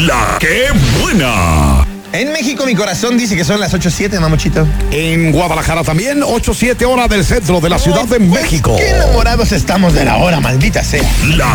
La que buena. En México mi corazón dice que son las 8:07, mamuchito. En Guadalajara también, 8-7 horas del centro de la Ciudad de México. Qué enamorados estamos de la hora, maldita sea. La